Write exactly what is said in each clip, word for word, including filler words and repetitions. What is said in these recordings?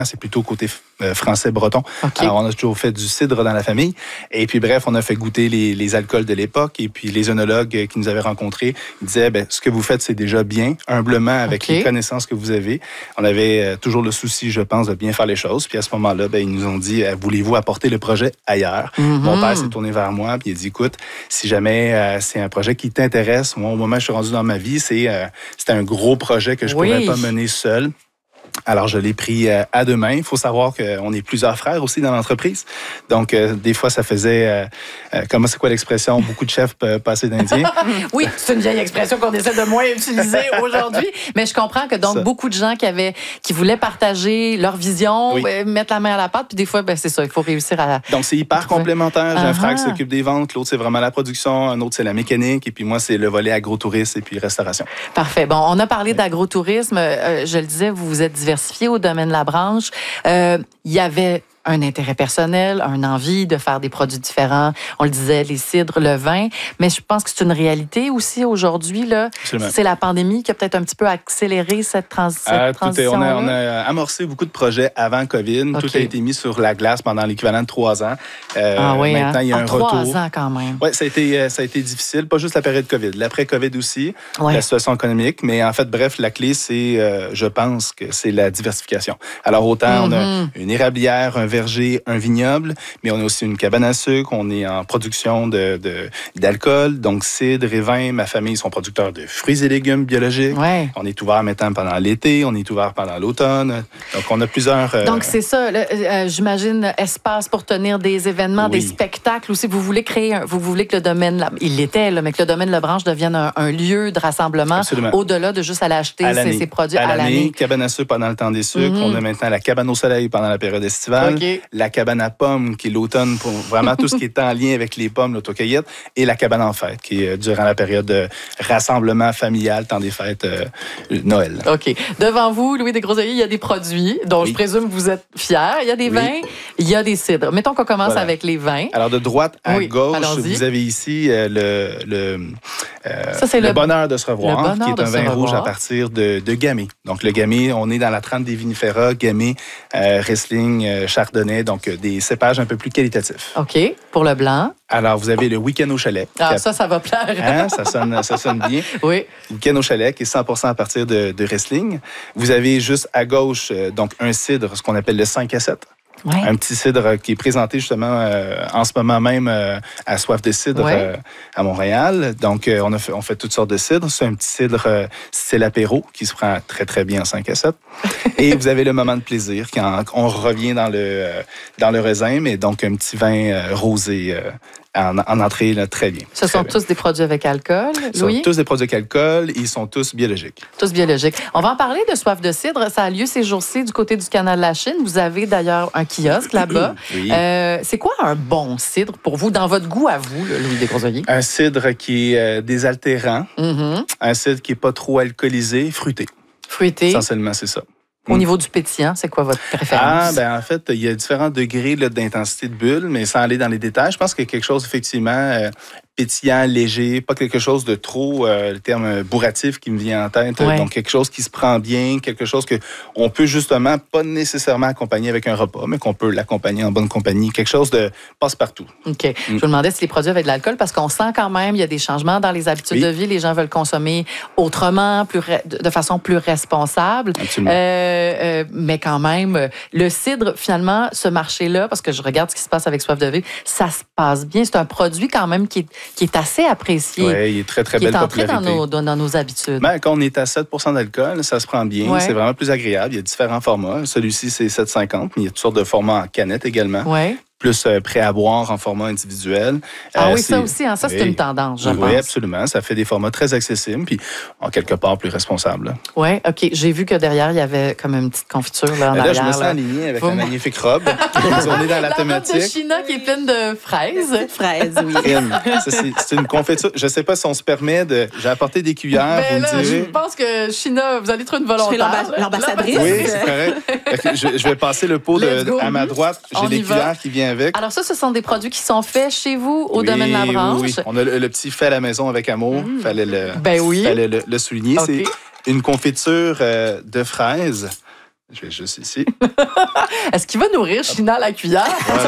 c'est plutôt côté euh, français-breton. Okay. Alors, on a toujours fait du cidre dans la famille. Et puis, bref, on a fait goûter les, les alcools de l'époque. Et puis, les œnologues qui nous avaient rencontrés disaient, ben, ce que vous faites, c'est déjà bien, humblement, avec okay. les connaissances que vous avez. On avait euh, toujours le souci, je pense, de bien faire les choses. Puis, à ce moment-là, ben, ils nous ont dit, voulez-vous apporter le projet ailleurs? Mm-hmm. Mon père s'est tourné vers moi, puis il a dit, écoute, si jamais euh, c'est un projet qui t'intéresse, moi, au moment où je suis rendu dans ma vie, c'est, euh, c'était un gros projet que je ne oui. pourrais pas mener seul. Alors, je l'ai pris euh, à deux mains. Il faut savoir qu'on est plusieurs frères aussi dans l'entreprise. Donc, euh, des fois, ça faisait... Euh, euh, comment c'est quoi l'expression? Beaucoup de chefs peuvent passer d'Indien. Oui, c'est une vieille expression qu'on essaie de moins utiliser aujourd'hui. Mais je comprends que donc ça. beaucoup de gens qui avaient, qui voulaient partager leur vision, oui. euh, mettre la main à la pâte, puis des fois, ben, c'est ça, il faut réussir à... Donc, c'est hyper complémentaire. J'ai uh-huh. un frère qui s'occupe des ventes, l'autre, c'est vraiment la production, un autre, c'est la mécanique, et puis moi, c'est le volet agrotourisme et puis restauration. Parfait. Bon, on a parlé oui. d'agrotourisme. Euh, je le disais, vous vous êtes diversifié au domaine de la branche. Euh, il y avait un intérêt personnel, une envie de faire des produits différents. On le disait, les cidres, le vin. Mais je pense que c'est une réalité aussi aujourd'hui. Là. C'est la pandémie qui a peut-être un petit peu accéléré cette, trans- cette euh, transition. On a, on a amorcé beaucoup de projets avant COVID. Okay. Tout a été mis sur la glace pendant l'équivalent de trois ans. Euh, ah oui, maintenant, hein? il y a un ah, retour. Trois ans quand même. Oui, ça a été, ça a été difficile. Pas juste la période COVID. L'après-COVID aussi, ouais. la situation économique. Mais en fait, bref, la clé, c'est, euh, je pense que c'est la diversification. Alors, autant mm-hmm. on a une érablière, un verger, un vignoble, mais on a aussi une cabane à sucre, on est en production de, de, d'alcool, donc cidre et vin. Ma famille sont producteurs de fruits et légumes biologiques. Ouais. On est ouvert maintenant pendant l'été, on est ouvert pendant l'automne. Donc, on a plusieurs... Euh... Donc, c'est ça, là, euh, j'imagine, espace pour tenir des événements, oui. des spectacles aussi. Vous voulez créer, un, vous voulez que le domaine, il l'était, là, mais que le domaine Lebranche devienne un, un lieu de rassemblement Absolument. Au-delà de juste aller acheter ces, ces produits à, à l'année. l'année. Cabane à sucre pendant le temps des sucres. Mm-hmm. On a maintenant la cabane au soleil pendant la période estivale. Okay. La cabane à pommes, qui est l'automne, pour vraiment tout ce qui est en lien avec les pommes, l'autocueillette, et la cabane en fête, qui est durant la période de rassemblement familial, temps des fêtes euh, Noël. OK. Devant vous, Louis Desgroseilliers, il y a des produits dont oui. je présume que vous êtes fiers. Il y a des oui. vins, il y a des cidres. Mettons qu'on commence voilà. avec les vins. Alors, de droite à oui. gauche, Allons-y. vous avez ici euh, le, le, euh, Ça, c'est le, le bonheur de se revoir, qui est un vin revoir. rouge à partir de, de Gamay. Donc, le Gamay, on est dans la trempe des vinifera, Gamay, euh, Riesling, euh, Chardonnay, donc euh, des cépages un peu plus qualitatifs. OK. Pour le blanc? Alors, vous avez le Week-end au chalet. Ah, a... ça, ça va plaire. Hein? Ça sonne, ça sonne bien. Oui. Week-end au chalet, qui est cent pour cent à partir de, de Riesling. Vous avez juste à gauche, euh, donc, un cidre, ce qu'on appelle le cinq à sept. Ouais. Un petit cidre qui est présenté justement euh, en ce moment même euh, à Soif de cidre ouais. euh, à Montréal. Donc, euh, on, a fait, on fait toutes sortes de cidres. C'est un petit cidre euh, style apéro qui se prend très, très bien en cinq à sept. Et vous avez le moment de plaisir quand on revient dans le, euh, dans le raisin, mais donc un petit vin euh, rosé euh, en, en entrée, là, très bien. Ce très sont bien. tous des produits avec alcool, Louis? Ce sont tous des produits avec alcool et ils sont tous biologiques. Tous biologiques. On va en parler de Soif de cidre. Ça a lieu ces jours-ci du côté du canal de la Chine. Vous avez d'ailleurs un kiosque là-bas. Oui. Euh, c'est quoi un bon cidre pour vous, dans votre goût à vous, là, Louis Desgroseilliers? Un cidre qui est euh, désaltérant, mm-hmm. un cidre qui n'est pas trop alcoolisé, fruité. Fruité. Essentiellement, c'est ça. Au niveau du pétillant, c'est quoi votre préférence? Ah, ben en fait, il y a différents degrés là, d'intensité de bulle, mais sans aller dans les détails, je pense qu'il y a quelque chose, effectivement, euh, pétillant, léger, pas quelque chose de trop, euh, le terme bourratif qui me vient en tête, ouais. donc quelque chose qui se prend bien, quelque chose que on peut justement pas nécessairement accompagner avec un repas, mais qu'on peut l'accompagner en bonne compagnie, quelque chose de passe-partout. OK. Mm. Je vous demandais si les produits avaient de l'alcool, parce qu'on sent quand même, il y a des changements dans les habitudes oui. de vie, les gens veulent consommer autrement, plus re... de façon plus responsable. Absolument. Euh, euh, mais quand même, le cidre, finalement, ce marché-là, parce que je regarde ce qui se passe avec Soif de vivre, ça se passe bien. C'est un produit quand même qui est, qui est assez apprécié. Oui, il est très, très belle popularité. Qui est entré dans nos, dans, dans nos habitudes. Ben, quand on est à sept pour cent d'alcool, ça se prend bien. Ouais. C'est vraiment plus agréable. Il y a différents formats. Celui-ci, c'est sept cinquante, mais il y a toutes sortes de formats en canette également. Oui. Plus euh, prêt à boire en format individuel. Ah euh, oui, ça aussi, hein, ça c'est oui. une tendance, je oui, pense. Oui, absolument. Ça fait des formats très accessibles, puis en quelque part plus responsables. Oui, OK. J'ai vu que derrière, il y avait comme une petite confiture là, en là, arrière. Je me sens aligné avec Vous... la magnifique robe. On est dans la, la thématique. La robe de China qui est pleine de fraises. Fraises, oui. C'est, c'est une confiture. Je ne sais pas si on se permet de... J'ai apporté des cuillères, ben vous là, me direz. Je pense que China, vous allez trouver une volontaire. Je suis l'ambassadrice. Oui, c'est correct. Je, je vais passer le pot de, à ma droite. J'ai les cuillères qui viennent avec. Alors ça, ce sont des produits qui sont faits chez vous au oui, domaine Labranche. Oui, oui. On a le, le petit fait à la maison avec amour. Il mmh. fallait, le, ben oui. fallait le, le souligner. Okay. C'est une confiture euh, de fraises Je vais juste ici. Est-ce qu'il va nourrir China à la cuillère?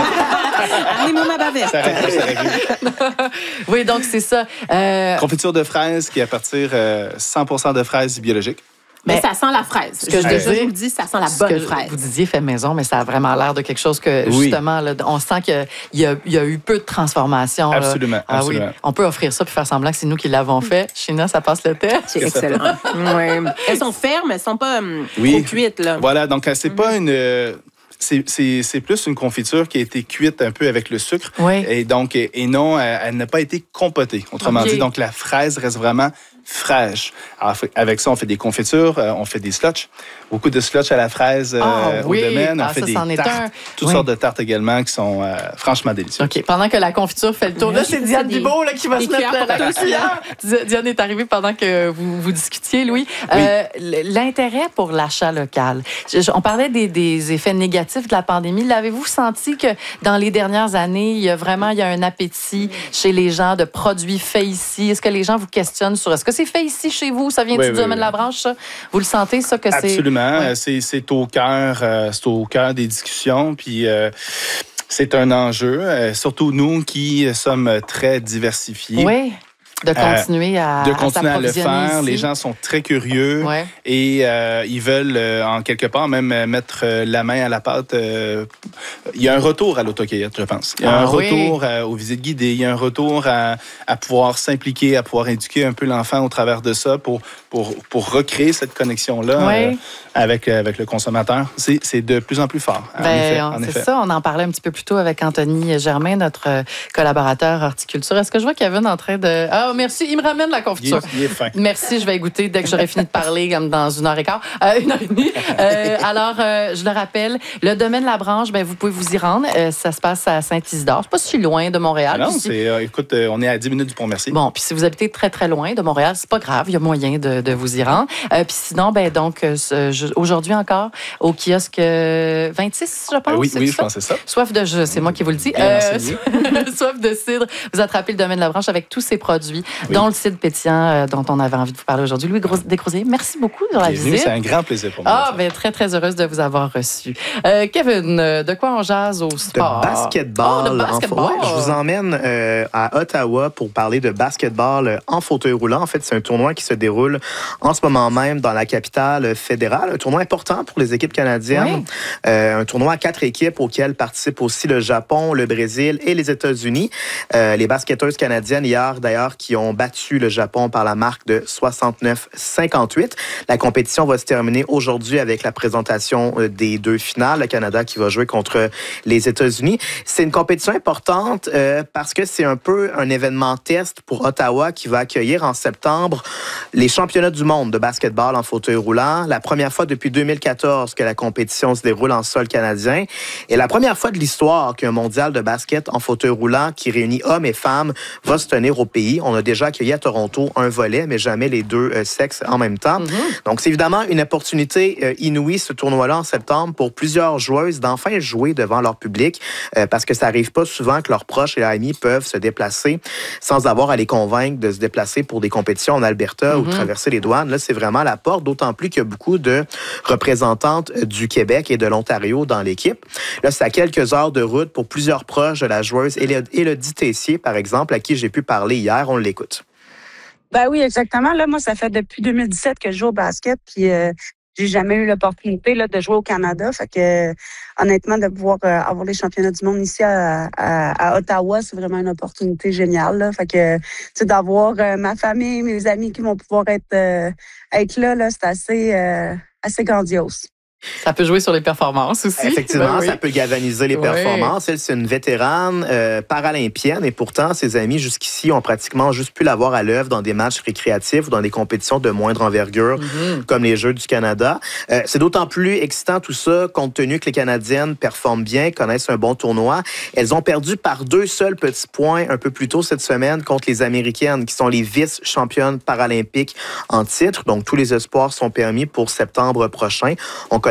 Amenez-moi ma bavette. Ça règle, ça règle. Oui, donc c'est ça. Euh... Confiture de fraises qui est à partir euh, cent pour cent de fraises biologiques. Mais, mais ça sent la fraise. Ce que je, je, je vous dis, ça sent la bonne fraise. Vous disiez fait maison, mais ça a vraiment l'air de quelque chose que, oui. justement, là, on sent qu'il y a, il y a eu peu de transformation. Absolument, ah, absolument. Oui. On peut offrir ça puis faire semblant que c'est nous qui l'avons fait. China, ça passe le test. C'est excellent. Oui. Elles sont fermes, elles ne sont pas um, oui. trop cuites. Là. Voilà, donc c'est mm-hmm. pas une... Euh, C'est, c'est, c'est plus une confiture qui a été cuite un peu avec le sucre. Oui. Et donc, et, et non, elle, elle n'a pas été compotée. Autrement okay. dit, donc la fraise reste vraiment fraîche. Alors, avec ça, on fait des confitures, euh, on fait des slotches. Beaucoup de slotches à la fraise euh, ah, oui. au domaine. On ah, fait ça, des ça tartes. Un... Toutes oui. sortes de tartes également qui sont euh, franchement délicieuses. OK. Pendant que la confiture fait le tour, là, c'est Diane Bibeau là, qui va se mettre la, la cuillère. Diane est arrivée pendant que vous, vous discutiez, Louis. Oui. Euh, l'intérêt pour l'achat local. Je, je, on parlait des, des effets négatifs de la pandémie. L'avez-vous senti que dans les dernières années, il y a vraiment il y a un appétit chez les gens de produits faits ici? Est-ce que les gens vous questionnent sur est-ce que c'est fait ici chez vous? Ça vient oui, du oui, domaine oui. de la branche, ça? Vous le sentez, ça, que c'est... Absolument. Oui. C'est, c'est au cœur, euh, c'est au cœur des discussions. Puis... Euh, c'est un enjeu, euh, surtout nous qui sommes très diversifiés. Oui. De continuer à, euh, de continuer à, à le faire. Ici. Les gens sont très curieux ouais. et euh, ils veulent, euh, en quelque part, même mettre euh, la main à la pâte. Euh, il y a un retour à l'autocueillette, je pense. Il y a ah, un oui. retour à, aux visites guidées. Il y a un retour à, à pouvoir s'impliquer, à pouvoir éduquer un peu l'enfant au travers de ça pour, pour, pour recréer cette connexion-là oui. euh, avec, avec le consommateur. C'est, c'est de plus en plus fort. En ben, effet, on, en c'est effet. ça. On en parlait un petit peu plus tôt avec Anthony Germain, notre collaborateur horticulture. Est-ce que je vois Kevin en train de... Ah, oh, merci. Il me ramène la confiture. Il est, il est fin. Merci, je vais goûter dès que j'aurai fini de parler, comme dans une heure et quart, euh, une heure et demie. Euh, alors, euh, je le rappelle, le domaine La Branche, ben, vous pouvez vous y rendre. Euh, ça se passe à Saint-Isidore. C'est pas si loin de Montréal. Non, si... c'est, euh, écoute, euh, on est à dix minutes du Pont-Mercier. Bon, puis si vous habitez très, très loin de Montréal, c'est pas grave, il y a moyen de, de vous y rendre. Euh, puis sinon, ben, donc, euh, je, aujourd'hui encore, au kiosque vingt-six, je pense. Euh, oui, c'est oui, ça? je pense que c'est ça. Soif de jus, c'est moi qui vous le dis. Bien Euh, soif de cidre. Vous attrapez le domaine de La Branche avec tous ces produits, oui. dont le cidre pétillant euh, dont on avait envie de vous parler aujourd'hui. Louis Descroziers, merci beaucoup de la Bienvenue, visite. C'est un grand plaisir pour moi. Ah, bien, très, très heureuse de vous avoir reçu. Euh, Kevin, de quoi on jase au sport? De basketball. Oh, de basketball. En, ouais, je vous emmène euh, à Ottawa pour parler de basketball en fauteuil roulant. En fait, c'est un tournoi qui se déroule en ce moment même dans la capitale fédérale. Un tournoi important pour les équipes canadiennes. Oui. Euh, un tournoi à quatre équipes auquel participent aussi le Japon, le Brésil et les États-Unis. Euh, les basketteuses canadiennes hier, d'ailleurs, qui ont battu le Japon par la marque de soixante-neuf cinquante-huit. La compétition va se terminer aujourd'hui avec la présentation des deux finales. Le Canada qui va jouer contre les États-Unis. C'est une compétition importante euh, parce que c'est un peu un événement test pour Ottawa qui va accueillir en septembre les championnats du monde de basketball en fauteuil roulant. La première fois depuis deux mille quatorze que la compétition se déroule en sol canadien. Et la première fois de l'histoire qu'un mondial de basket en fauteuil roulant qui réunit hommes et femmes va se tenir au pays. On a déjà accueilli à Toronto un volet, mais jamais les deux euh, sexes en même temps. Mm-hmm. Donc, c'est évidemment une opportunité euh, inouïe, ce tournoi-là en septembre, pour plusieurs joueuses d'enfin jouer devant leur public, euh, parce que ça n'arrive pas souvent que leurs proches et amis peuvent se déplacer sans avoir à les convaincre de se déplacer pour des compétitions en Alberta mm-hmm. ou traverser les douanes. Là, c'est vraiment la porte, d'autant plus qu'il y a beaucoup de représentantes du Québec et de l'Ontario dans l'équipe. Là, c'est à quelques heures de route pour plusieurs proches de la joueuse Élodie Tessier, par exemple, à qui j'ai pu parler hier. On l'écoute. Ben oui, exactement. Là, moi, ça fait depuis deux mille dix-sept que je joue au basket, puis euh, j'ai jamais eu l'opportunité là, de jouer au Canada. Fait que, euh, honnêtement, de pouvoir euh, avoir les championnats du monde ici à, à, à Ottawa, c'est vraiment une opportunité géniale. Là. Fait que, tu sais, d'avoir euh, ma famille, mes amis qui vont pouvoir être, euh, être là, là, c'est assez, euh, assez grandiose. Ça peut jouer sur les performances aussi. Effectivement, ben oui. ça peut galvaniser les oui. performances. Elle, c'est une vétérane euh, paralympienne et pourtant, ses amis jusqu'ici ont pratiquement juste pu la voir à l'œuvre dans des matchs récréatifs ou dans des compétitions de moindre envergure, mm-hmm. comme les Jeux du Canada. Euh, c'est d'autant plus excitant tout ça, compte tenu que les Canadiennes performent bien, connaissent un bon tournoi. Elles ont perdu par deux seuls petits points un peu plus tôt cette semaine contre les Américaines, qui sont les vice-championnes paralympiques en titre. Donc, tous les espoirs sont permis pour septembre prochain. On connaît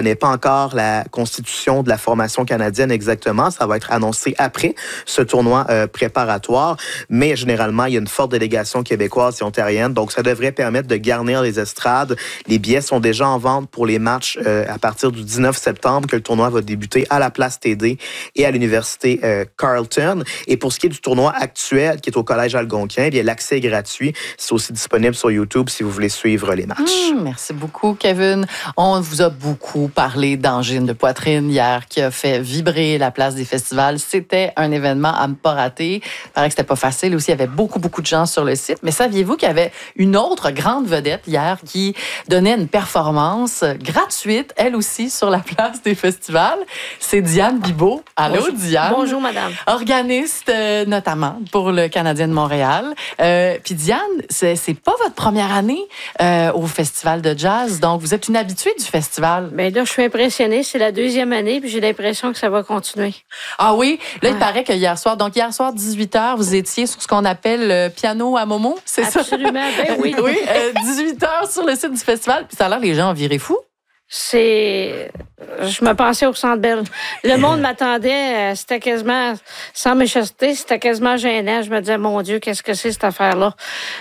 connaît pas encore la constitution de la formation canadienne exactement. Ça va être annoncé après ce tournoi euh, préparatoire. Mais généralement, il y a une forte délégation québécoise et ontarienne. Donc, ça devrait permettre de garnir les estrades. Les billets sont déjà en vente pour les matchs euh, à partir du dix-neuf septembre que le tournoi va débuter à la Place T D et à l'Université euh, Carleton. Et pour ce qui est du tournoi actuel qui est au Collège Algonquin, bien, l'accès est gratuit. C'est aussi disponible sur YouTube si vous voulez suivre les matchs. Mmh, merci beaucoup, Kevin. On vous a beaucoup parlé d'angine de poitrine hier qui a fait vibrer la place des festivals. C'était un événement à ne pas rater. Il paraît que c'était pas facile aussi. Il y avait beaucoup, beaucoup de gens sur le site. Mais saviez-vous qu'il y avait une autre grande vedette hier qui donnait une performance gratuite, elle aussi, sur la place des festivals? C'est Diane Bibeau. Allô, Bonjour. Diane. Bonjour, madame. Organiste, euh, notamment, pour le Canadien de Montréal. Euh, Puis Diane, c'est, c'est pas votre première année euh, au Festival de jazz, donc vous êtes une habituée du festival. Bien là, je suis impressionnée. C'est la deuxième année, puis j'ai l'impression que ça va continuer. Ah oui? Là, Ouais. il paraît que hier soir, donc hier soir, dix-huit heures, vous étiez sur ce qu'on appelle le piano à Momo, c'est ça? Absolument, ben oui. Oui, euh, dix-huit heures sur le site du festival, puis ça a l'air les gens ont viré fou. C'est... Je me pensais au Centre Bell. Le monde m'attendait, euh, c'était quasiment, sans méchanceté, c'était quasiment gênant. Je me disais, mon Dieu, qu'est-ce que c'est cette affaire-là?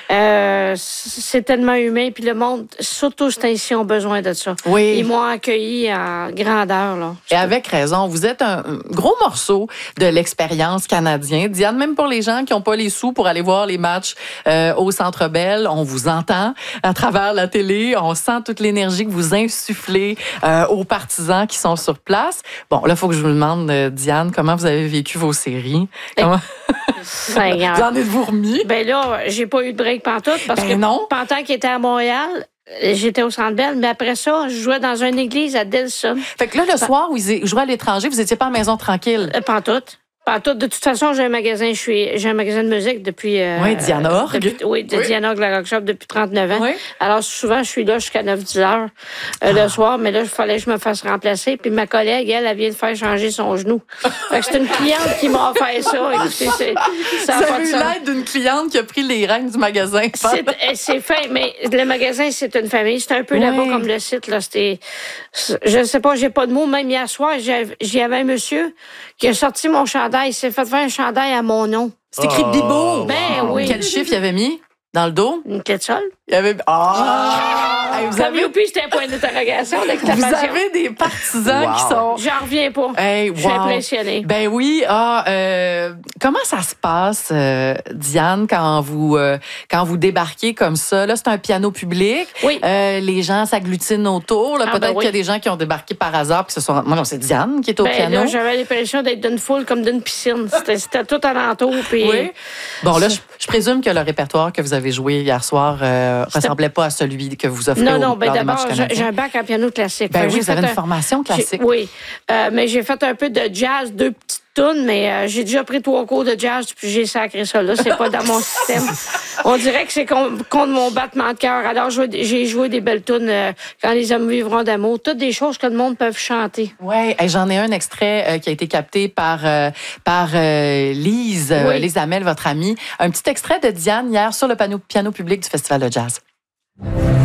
Euh, c'est tellement humain, puis le monde, surtout ces ici, ont besoin de ça. Oui. Ils m'ont accueilli en grandeur, là. Et avec raison, vous êtes un gros morceau de l'expérience canadienne. Diane, même pour les gens qui n'ont pas les sous pour aller voir les matchs euh, au Centre Bell, on vous entend à travers la télé, on sent toute l'énergie que vous insufflez euh, aux partisans qui sont sur place. Bon, là, il faut que je vous demande, euh, Diane, comment vous avez vécu vos séries? Comment... Seigneur. Vous en êtes-vous remis? Ben là, j'ai pas eu de break pantoute parce Ben que non. pendant qu'il était à Montréal, j'étais au Centre Bell, mais après ça, je jouais dans une église à Delson. Fait que là, le soir où ils jouaient à l'étranger, vous étiez pas à la maison tranquille? Euh, Pantoute. Pantoute. De toute façon, j'ai un magasin, je suis, j'ai un magasin de musique depuis... Euh, Oui, Diana Org. depuis- oui, de Oui. Diana Org, la Rock Shop, depuis trente-neuf ans. Oui. Alors, souvent, je suis là jusqu'à neuf dix heures euh, le soir, mais là, il fallait que je me fasse remplacer. Puis ma collègue, elle, elle vient de faire changer son genou. Fait que c'est une cliente qui m'a offert ça. Écoutez, c'est, ça a Vous pas avez de eu sens. l'aide d'une cliente qui a pris les rênes du magasin. C'est, eh, c'est fin, mais le magasin, c'est une famille. C'est un peu Oui. là-bas comme le site. Là. C'était, je ne sais pas, j'ai pas de mots. Même hier soir, j'ai- j'y avais un monsieur qui a sorti mon chandail. Il s'est fait faire un chandail à mon nom. C'est écrit Bibo. Ben oui. Quel chiffre il avait mis dans le dos? Une quetzal. Il y avait... Ah! Hey, vous Comme avez, youpi, c'était un point d'interrogation, vous d'exclamation. avez des partisans Wow. qui sont... J'en reviens pas. Hey, Je suis wow. impressionnée. Ben oui. Ah, euh, comment ça se passe, euh, Diane, quand vous euh, quand vous débarquez comme ça? Là, c'est un piano public. Oui. Euh, les gens s'agglutinent autour. Là, Ah, peut-être ben oui. qu'il y a des gens qui ont débarqué par hasard puis se sont... Moi, non, c'est Diane qui est au Ben piano. là, j'avais l'impression d'être d'une foule comme d'une piscine. C'était, c'était tout alentour. Puis Oui. Bon, là, je, je présume que le répertoire que vous avez joué hier soir euh, ressemblait pas à celui que vous offrez Non, au, non, ben lors des d'abord, matchs j'ai, canadiens. j'ai un bac en piano classique. Ben Fait oui, que j'ai vous avez fait une un- formation classique. J'ai- oui, Euh, mais j'ai fait un peu de jazz, deux petites tunes, mais euh, j'ai déjà pris trois cours de jazz, puis j'ai sacré ça là. C'est pas dans mon système. On dirait que c'est con- contre mon battement de cœur. Alors, je- j'ai joué des belles tunes, euh, Quand les hommes vivront d'amour, toutes des choses que le monde peut chanter. Oui, j'en ai un extrait euh, qui a été capté par, euh, par euh, Lise, euh, Oui. Lise Hamel, votre amie. Un petit extrait de Diane hier sur le piano, piano public du Festival de jazz.